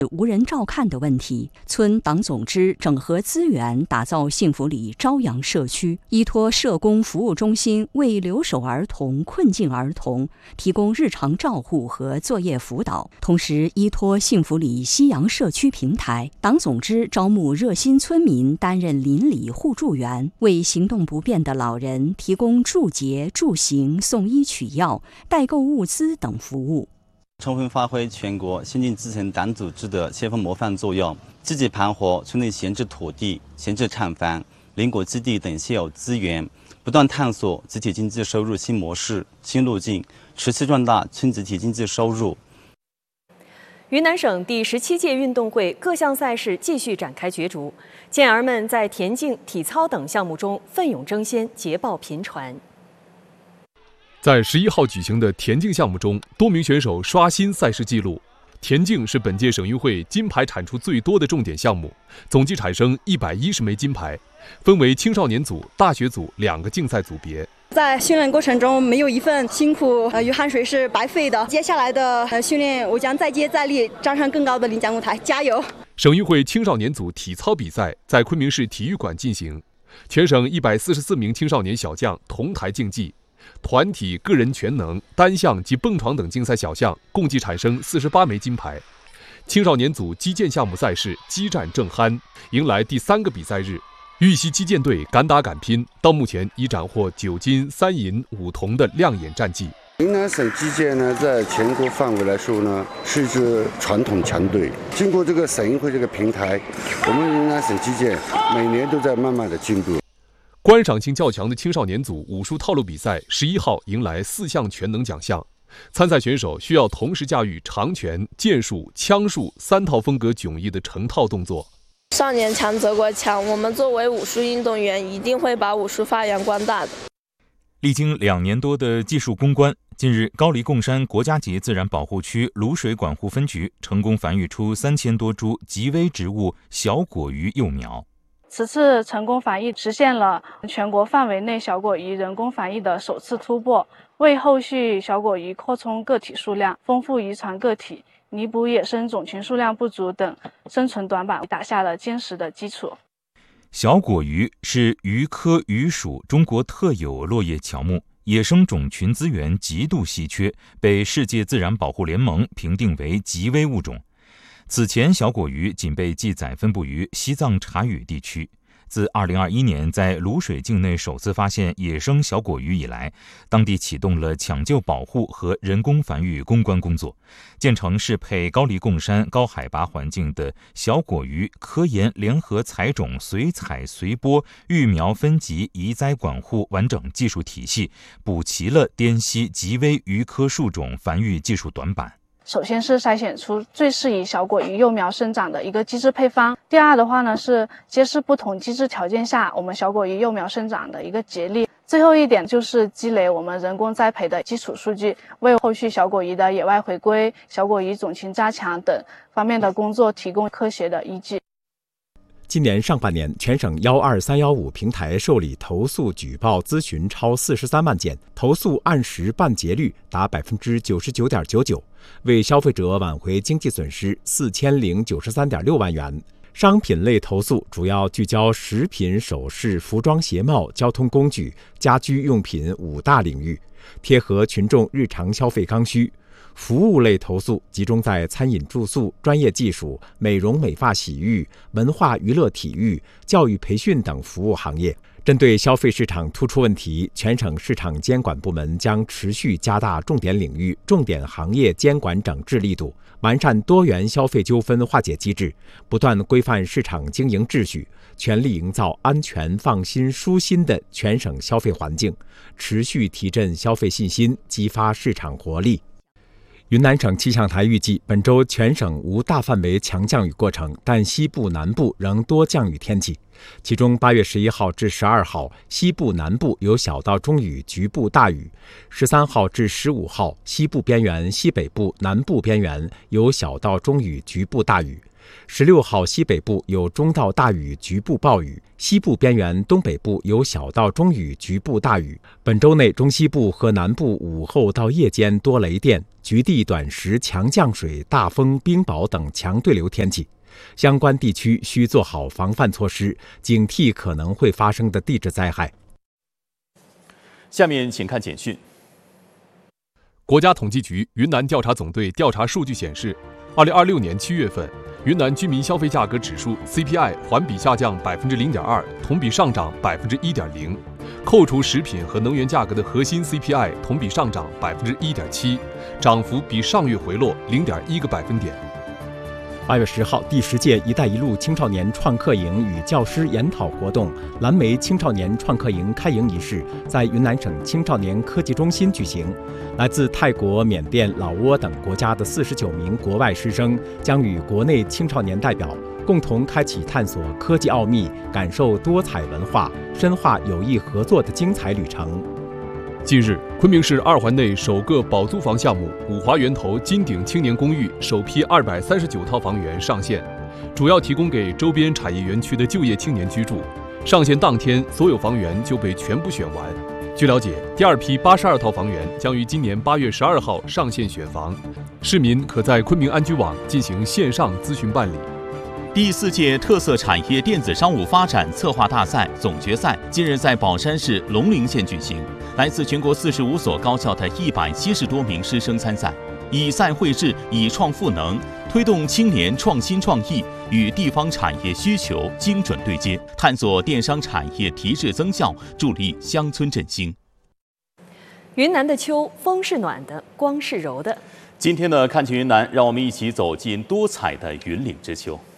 无人照看的问题，村党总支整合资源，打造幸福里朝阳社区，依托社工服务中心为留守儿童、困境儿童提供日常照护和作业辅导。同时，依托幸福里夕阳社区平台，党总支招募热心村民担任邻里互助员，为行动不便的老人提供助洁、助行、送医取药、代购物资等服务。 充分发挥全国先进基层党组织的先锋模范作用，积极盘活村内闲置土地、闲置厂房、邻国基地等现有资源，不断探索集体经济收入新模式、新路径，持续壮大村集体经济收入。 云南省第17届运动会各项赛事继续展开角逐，健儿们在田径、体操等项目中奋勇争先，捷报频传。 在11号举行的田径项目中，多名选手刷新赛事纪录。田径是本届省运会金牌产出最多的重点项目，总计产生110枚金牌，分为青少年组、大学组2个竞赛组别。 在训练过程中，没有一份辛苦与汗水是白费的。接下来的训练，我将再接再厉，站上更高的领奖舞台，加油！ 省运会青少年组体操比赛在昆明市体育馆进行，全省144名青少年小将同台竞技。团体、个人全能、单项及蹦床等竞赛小项共计产生48枚金牌。青少年组击剑项目赛事激战正酣，迎来第3个比赛日。玉溪击剑队敢打敢拼，到目前已斩获9金、3银、5铜的亮眼战绩。 云南省击剑呢，在全国范围来说呢，是一支传统强队。经过这个省运会这个平台，我们云南省击剑每年都在慢慢的进步。 观赏性较强的青少年组武术套路比赛11号迎来4项全能奖项，参赛选手需要同时驾驭长拳、剑术、枪术3套风格迥异的成套动作。 少年强则国强，我们作为武术运动员，一定会把武术发扬光大的。 历经2年多的技术攻关，近日高黎贡山国家级自然保护区卤水管护分局成功繁育出3000多株极危植物小果鱼幼苗。 此次成功繁育实现了全国范围内小果鱼人工繁育的首次突破，为后续小果鱼扩充个体数量、丰富遗传个体、弥补野生种群数量不足等生存短板打下了坚实的基础。 小果鱼是鱼科鱼属中国特有落叶乔木，野生种群资源极度稀缺，被世界自然保护联盟评定为极危物种。此前，小果鱼仅被记载分布于西藏察隅地区。自2021年在卤水境内首次发现野生小果鱼以来，当地启动了抢救保护和人工繁育攻关工作，建成适配高黎贡山高海拔环境的小果鱼科研联合采种随采随播育苗分级移栽管护完整技术体系，补齐了滇西极危鱼科树种繁育技术短板。 首先是筛选出最适宜小果鱼幼苗生长的一个基质配方，第二的话呢是揭示不同基质条件下我们小果鱼幼苗生长的一个节律，最后一点就是积累我们人工栽培的基础数据，为后续小果鱼的野外回归、小果鱼种群加强等方面的工作提供科学的依据。 今年上半年，全省12315平台受理投诉举报咨询超43万件，投诉按时办结率达 99.99%， 为消费者挽回经济损失4093.6万元。商品类投诉主要聚焦食品、首饰、服装鞋帽、交通工具、家居用品5大领域，贴合群众日常消费刚需。服务类投诉集中在餐饮住宿、专业技术、美容美发洗浴、文化娱乐体育、教育培训等服务行业。针对消费市场突出问题，全省市场监管部门将持续加大重点领域、重点行业监管整治力度，完善多元消费纠纷化解机制，不断规范市场经营秩序，全力营造安全、放心、舒心的全省消费环境，持续提振消费信心，激发市场活力。云南省气象台预计，本周全省无大范围强降雨过程，但西部、南部仍多降雨天气。其中8月11号至12号，西部、南部有小到中雨，局部大雨；13号至15号，西部边缘、西北部、南部边缘有小到中雨，局部大雨 16号西北部有中到大雨，局部暴雨；西部边缘、东北部有小到中雨，局部大雨。本周内，中西部和南部午后到夜间多雷电，局地短时强降水、大风、冰雹等强对流天气。相关地区需做好防范措施，警惕可能会发生的地质灾害。 下面请看简讯。 国家统计局云南调查总队调查数据显示，2026年7月份，云南居民消费价格指数 CPI 环比下降0.2%，同比上涨1.0%。扣除食品和能源价格的核心 CPI 同比上涨1.7%，涨幅比上月回落0.1个百分点。 8月10号，第10届“一带一路”青少年创客营与教师研讨活动蓝莓青少年创客营开营仪式在云南省青少年科技中心举行。来自泰国、缅甸、老挝等国家的49名国外师生将与国内青少年代表共同开启探索科技奥秘、感受多彩文化、深化友谊合作的精彩旅程。 近日，昆明市2环内首个保租房项目五华源头金鼎青年公寓首批239套房源上线，主要提供给周边产业园区的就业青年居住。上线当天，所有房源就被全部选完。据了解，第2批82套房源将于今年8月12号上线选房，市民可在昆明安居网进行线上咨询办理。 第4届特色产业电子商务发展策划大赛总决赛近日在保山市龙陵县举行，来自全国45所高校的170多名师生参赛，以赛绘制，以创赋能，推动青年创新创意与地方产业需求精准对接，探索电商产业提质增效，助力乡村振兴。 云南的秋，风是暖的，光是柔的。 今天的看见云南，让我们一起走进多彩的云岭之秋。